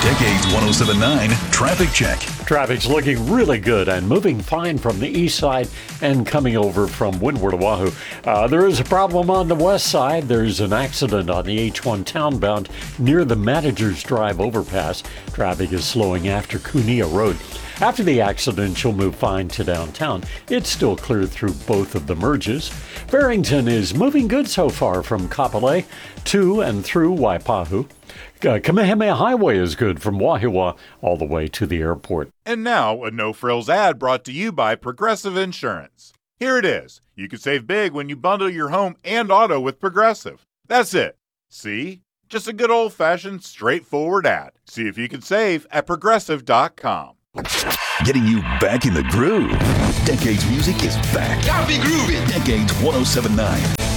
Decades 107.9 Traffic Check. Traffic's looking really good and moving fine from the east side and coming over from Windward, Oahu. There is a problem on the west side. There's an accident on the H1 townbound near the Managers Drive overpass. Traffic is slowing after Kunia Road. After the accident, you'll move fine to downtown. It's still clear through both of the merges. Barrington is moving good so far from Kapolei to and through Waipahu. Kamehameha Highway is good from Wahiawa all the way to the airport. And now, a no-frills ad brought to you by Progressive Insurance. Here it is. You can save big when you bundle your home and auto with Progressive. That's it. See? Just a good old-fashioned, straightforward ad. See if you can save at Progressive.com. Getting you back in the groove. Decades music is back. Gotta be groovy. Decades 107.9.